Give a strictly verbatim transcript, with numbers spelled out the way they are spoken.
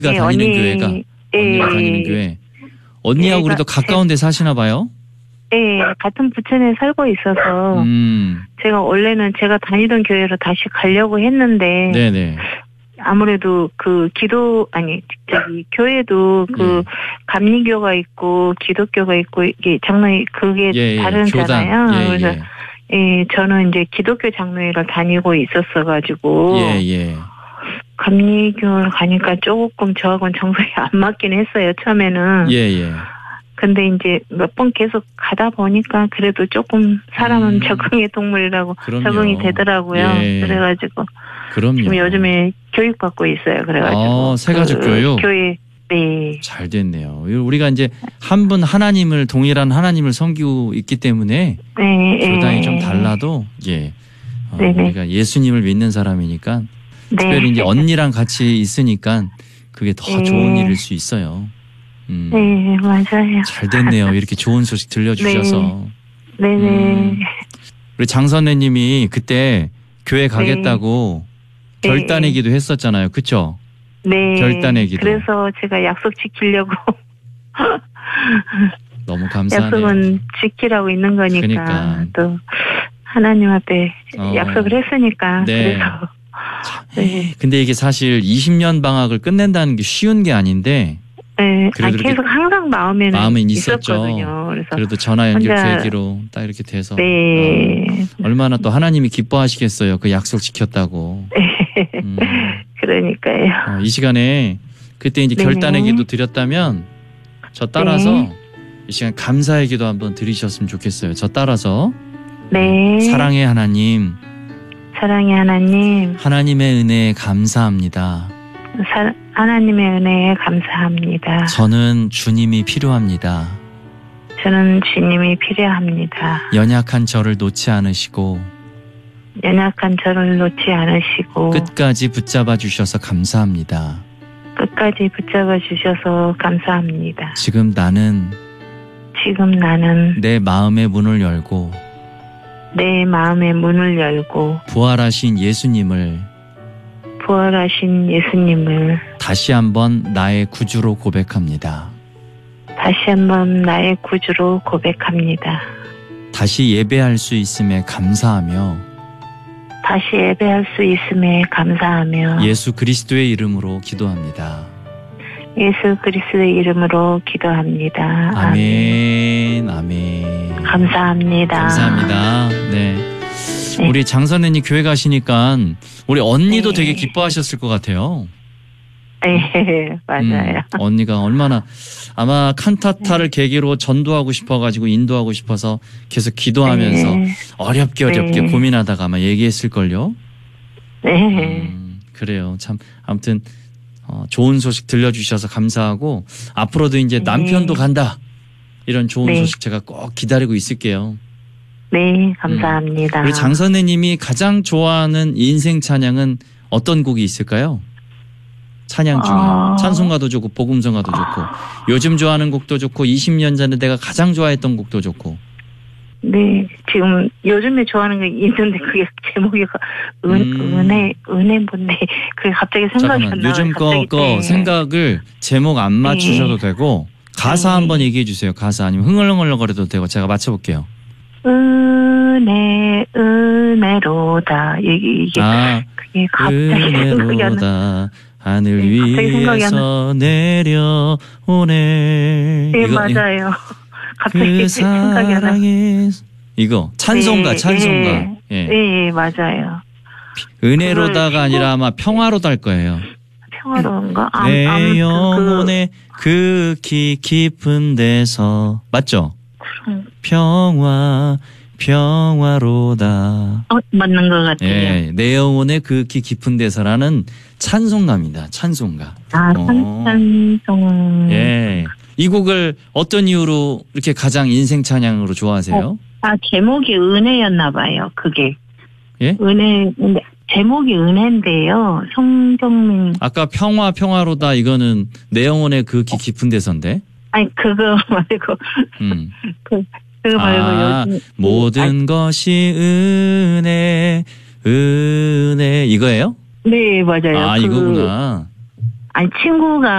네, 다니는 언니, 교회가 네, 언니가 다니는 교회. 언니하고 네, 그래도 가까운 데 사시나 봐요? 네, 같은 부천에 살고 있어서 음. 제가 원래는 제가 다니던 교회로 다시 가려고 했는데 네네. 아무래도 그 기도 아니 저기 교회도 그 예. 감리교가 있고 기독교가 있고 이게 장로회 그게 예, 예. 다른잖아요. 교단. 예, 그래서 예. 예, 저는 이제 기독교 장로회를 다니고 있었어가지고 예, 예. 감리교를 가니까 조금 저하고는 정서에 안 맞긴 했어요. 처음에는. 예, 예. 근데 이제 몇 번 계속 가다 보니까 그래도 조금 사람은 음. 적응의 동물이라고 그럼요. 적응이 되더라고요. 예. 그래가지고 그럼요. 지금 요즘에 교육 받고 있어요. 그래가지고 아, 새가족 그 교육? 교회 네. 잘 됐네요. 우리가 이제 한 분 하나님을 동일한 하나님을 섬기고 있기 때문에 네, 교단이 네. 좀 달라도 예. 어, 네네. 우리가 예수님을 믿는 사람이니까 네. 특별히 이제 언니랑 같이 있으니까 그게 더 네. 좋은 일일 수 있어요. 음. 네, 맞아요. 잘 됐네요. 이렇게 좋은 소식 들려주셔서. 네. 네네. 음. 우리 장 선생님이 그때 교회 가겠다고 네. 결단내기도 했었잖아요. 그쵸? 네. 결단내기도. 그래서 제가 약속 지키려고. 너무 감사하네요. 약속은 지키라고 있는 거니까. 그러니까. 또 하나님 앞에 어. 약속을 했으니까. 네. 그래서. 네. 근데 이게 사실 이십 년 방학을 끝낸다는 게 쉬운 게 아닌데. 네. 아, 그래도 계속 항상 마음에는 마음은 있었거든요. 있었죠. 그래서 그래도 전화 연결 혼자- 계기로 딱 이렇게 돼서. 네. 어, 얼마나 또 하나님이 기뻐하시겠어요. 그 약속 지켰다고. 음. 그러니까요. 어, 이 시간에 그때 이제 네네. 결단의 기도 드렸다면 저 따라서 네. 이 시간 감사의 기도 한번 드리셨으면 좋겠어요. 저 따라서 네. 사랑의 하나님, 사랑의 하나님, 하나님의 은혜에 감사합니다. 사, 하나님의 은혜에 감사합니다. 저는 주님이 필요합니다. 저는 주님이 필요합니다. 연약한 저를 놓지 않으시고 연약한 저를 놓지 않으시고 끝까지 붙잡아 주셔서 감사합니다. 끝까지 붙잡아 주셔서 감사합니다. 지금 나는 지금 나는 내 마음의 문을 열고 내 마음의 문을 열고 부활하신 예수님을 부활하신 예수님을 다시 한번 나의 구주로 고백합니다. 다시 한번 나의 구주로 고백합니다. 다시 예배할 수 있음에 감사하며 다시 예배할 수 있음에 감사하며 예수 그리스도의 이름으로 기도합니다. 예수 그리스도의 이름으로 기도합니다. 아멘, 아멘. 감사합니다. 감사합니다. 네. 네. 우리 장 선생님 교회 가시니까 우리 언니도 네. 되게 기뻐하셨을 것 같아요. 네, 맞아요. 음, 언니가 얼마나 아마 칸타타를 계기로 전도하고 싶어가지고 인도하고 싶어서 계속 기도하면서 네. 어렵게 어렵게 네. 고민하다가 아마 얘기했을걸요. 네. 음, 그래요. 참 아무튼 어, 좋은 소식 들려주셔서 감사하고 앞으로도 이제 네. 남편도 간다 이런 좋은 네. 소식 제가 꼭 기다리고 있을게요. 네, 감사합니다. 우리 장 선생님이 가장 좋아하는 인생 찬양은 어떤 곡이 있을까요? 찬양 중에 어... 찬송가도 좋고 복음성가도 좋고 요즘 좋아하는 곡도 좋고 이십 년 전에 내가 가장 좋아했던 곡도 좋고. 네, 지금 요즘에 좋아하는 게 있는데 그게 제목이 은, 음. 은혜, 은혜 뭔데 그게 갑자기 생각이 안 잠깐만 나요. 요즘 거, 거 생각을 제목 안 맞추셔도 네. 되고 가사 네. 한번 얘기해 주세요. 가사 아니면 흥얼흥얼거려도 되고 제가 맞춰볼게요. 은혜, 은혜로다. 이게, 이게 아, 그게 갑자기 생각이 안 나. 은혜로다 하늘 네, 갑자기 생각이 안 위에서 내려오네. 네, 이거, 맞아요. 갑자기 그 생각이 안 나. 사랑에 이거 찬송가 네, 찬송가. 네, 예. 네, 맞아요. 은혜로다가 그걸 아니라 아마 평화로다 할 거예요. 평화로운가? 아, 내 아무튼 영혼의 그 기 깊은 데서 맞죠? 그, 평화 평화로다. 어, 맞는 것 같아요. 예, 내 영혼의 그 기 깊은 데서라는 찬송가입니다. 찬송가. 아, 어. 찬송. 예, 이 곡을 어떤 이유로 이렇게 가장 인생 찬양으로 좋아하세요? 어. 아, 제목이 은혜였나 봐요. 그게. 예? 은혜, 근데 제목이 은혜인데요. 성경민. 아까 평화 평화로다 이거는 내 영혼의 그 기 깊은 데서인데. 아니, 그거 말고. 음. 그, 그거 말고 아, 요즘. 모든 것이 은혜, 은혜 이거예요? 네, 맞아요. 아, 그, 이거구나. 아니 친구가